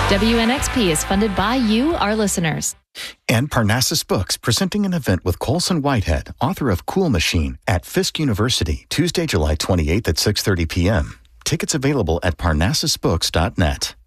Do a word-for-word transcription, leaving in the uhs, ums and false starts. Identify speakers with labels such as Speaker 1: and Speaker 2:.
Speaker 1: W N X P is funded by you, our listeners.
Speaker 2: And Parnassus Books, presenting an event with Colson Whitehead, author of Cool Machine, at Fisk University, Tuesday, July twenty-eighth at six thirty p.m. Tickets available at parnassus books dot net.